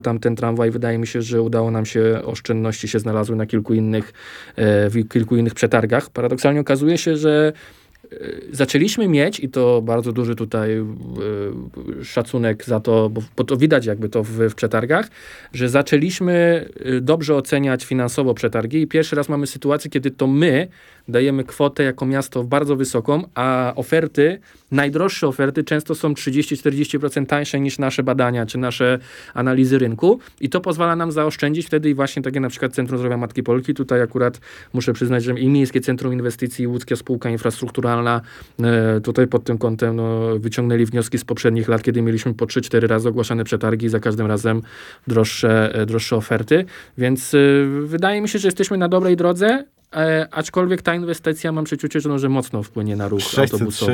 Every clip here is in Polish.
Tamten tramwaj, wydaje mi się, że udało nam się, oszczędności się znalazły na w kilku innych przetargach. Paradoksalnie okazuje się, że zaczęliśmy mieć, i to bardzo duży tutaj szacunek za to, bo to widać jakby to w przetargach, że zaczęliśmy dobrze oceniać finansowo przetargi i pierwszy raz mamy sytuację, kiedy to my dajemy kwotę jako miasto bardzo wysoką, a najdroższe oferty często są 30-40% tańsze niż nasze badania, czy nasze analizy rynku i to pozwala nam zaoszczędzić wtedy i właśnie takie na przykład Centrum Zdrowia Matki Polki. Tutaj akurat muszę przyznać, że i Miejskie Centrum Inwestycji, i Łódzka Spółka Infrastrukturalna tutaj pod tym kątem wyciągnęli wnioski z poprzednich lat, kiedy mieliśmy po 3-4 razy ogłaszane przetargi i za każdym razem droższe oferty. Więc wydaje mi się, że jesteśmy na dobrej drodze. Aczkolwiek ta inwestycja, mam przeczucie, że mocno wpłynie na ruch autobusowy.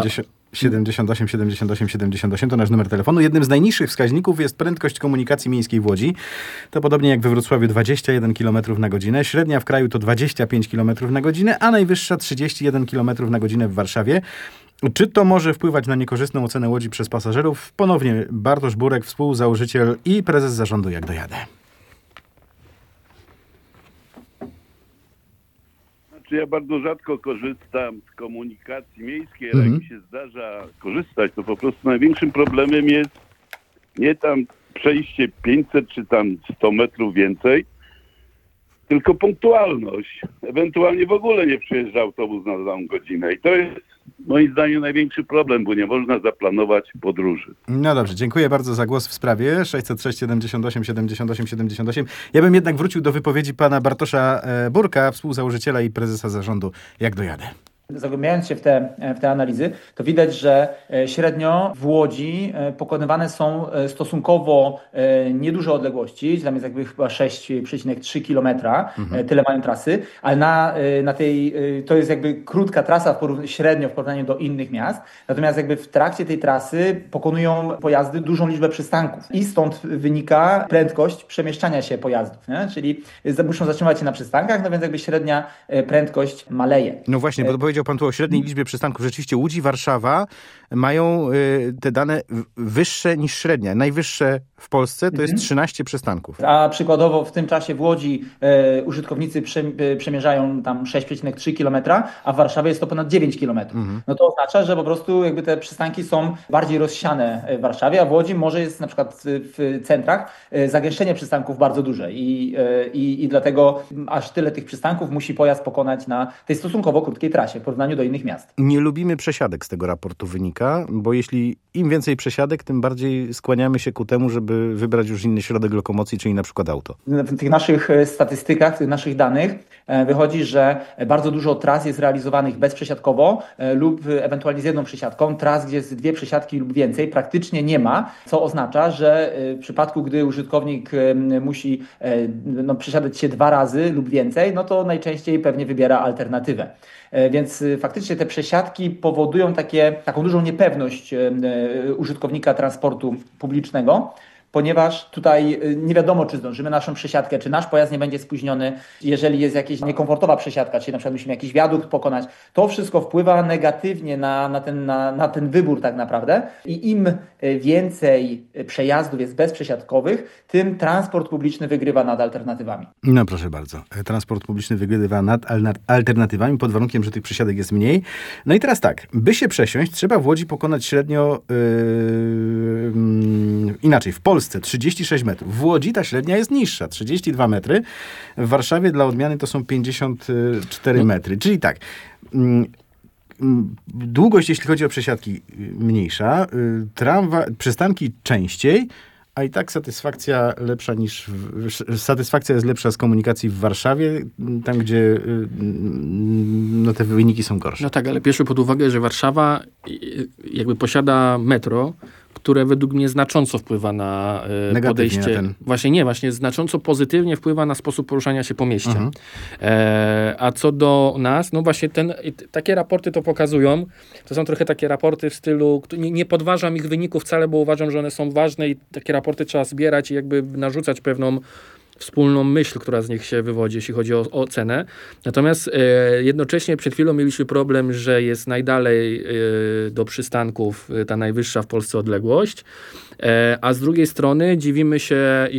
78 to nasz numer telefonu. Jednym z najniższych wskaźników jest prędkość komunikacji miejskiej w Łodzi. To podobnie jak we Wrocławiu 21 km na godzinę. Średnia w kraju to 25 km na godzinę, a najwyższa 31 km na godzinę w Warszawie. Czy to może wpływać na niekorzystną ocenę Łodzi przez pasażerów? Ponownie Bartosz Burek, współzałożyciel i prezes zarządu Jak Dojadę. Ja bardzo rzadko korzystam z komunikacji miejskiej, ale jak mi się zdarza korzystać, to po prostu największym problemem jest nie tam przejście 500 czy tam 100 metrów więcej, tylko punktualność. Ewentualnie w ogóle nie przyjeżdża autobus na daną godzinę i to jest moim zdaniem największy problem, bo nie można zaplanować podróży. No dobrze, dziękuję bardzo za głos w sprawie. 606 78 78 78. Ja bym jednak wrócił do wypowiedzi pana Bartosza Burka, współzałożyciela i prezesa zarządu Jak Dojadę. Zagłębiając się w te analizy, to widać, że średnio w Łodzi pokonywane są stosunkowo nieduże odległości, tam jest jakby chyba 6,3 km, tyle mają trasy, ale to jest jakby krótka trasa średnio w porównaniu do innych miast, natomiast jakby w trakcie tej trasy pokonują pojazdy dużą liczbę przystanków i stąd wynika prędkość przemieszczania się pojazdów, nie? Czyli muszą zatrzymywać się na przystankach, no więc jakby średnia prędkość maleje. No właśnie, bo powiedział pan tu o średniej liczbie przystanków. Rzeczywiście Łódź i Warszawa mają te dane wyższe niż średnia. Najwyższe w Polsce to jest 13 przystanków. A przykładowo w tym czasie w Łodzi użytkownicy przemierzają tam 6,3 km, a w Warszawie jest to ponad 9 km. No to oznacza, że po prostu jakby te przystanki są bardziej rozsiane w Warszawie, a w Łodzi może jest na przykład w centrach zagęszczenie przystanków bardzo duże i dlatego aż tyle tych przystanków musi pojazd pokonać na tej stosunkowo krótkiej trasie w porównaniu do innych miast. Nie lubimy przesiadek, z tego raportu wynika, bo jeśli im więcej przesiadek, tym bardziej skłaniamy się ku temu, żeby wybrać już inny środek lokomocji, czyli na przykład auto. W tych naszych statystykach, w tych naszych danych wychodzi, że bardzo dużo tras jest realizowanych bezprzesiadkowo lub ewentualnie z jedną przesiadką. Tras, gdzie jest 2 przesiadki lub więcej, praktycznie nie ma, co oznacza, że w przypadku, gdy użytkownik musi przesiadać się 2 razy lub więcej, no to najczęściej pewnie wybiera alternatywę. Więc faktycznie te przesiadki powodują taką dużą niepewność użytkownika transportu publicznego, ponieważ tutaj nie wiadomo, czy zdążymy naszą przesiadkę, czy nasz pojazd nie będzie spóźniony. Jeżeli jest jakaś niekomfortowa przesiadka, czyli na przykład musimy jakiś wiadukt pokonać, to wszystko wpływa negatywnie na ten wybór tak naprawdę. I im więcej przejazdów jest bezprzesiadkowych, tym transport publiczny wygrywa nad alternatywami. No proszę bardzo. Transport publiczny wygrywa nad alternatywami pod warunkiem, że tych przesiadek jest mniej. No i teraz tak, by się przesiąść, trzeba w Łodzi pokonać średnio inaczej, w Polsce 36 metrów. W Łodzi ta średnia jest niższa, 32 metry. W Warszawie dla odmiany to są 54 metry. Czyli tak, długość, jeśli chodzi o przesiadki, mniejsza, przystanki częściej, a i tak satysfakcja jest lepsza z komunikacji w Warszawie, tam gdzie te wyniki są gorsze. No tak, ale bierzmy pod uwagę, że Warszawa jakby posiada metro, które według mnie znacząco wpływa na podejście. Właśnie znacząco pozytywnie wpływa na sposób poruszania się po mieście. A co do nas, no właśnie takie raporty to pokazują. To są trochę takie raporty w stylu, nie podważam ich wyników wcale, bo uważam, że one są ważne i takie raporty trzeba zbierać i jakby narzucać pewną wspólną myśl, która z nich się wywodzi, jeśli chodzi o cenę. Natomiast jednocześnie przed chwilą mieliśmy problem, że jest najdalej do przystanków ta najwyższa w Polsce odległość, a z drugiej strony dziwimy się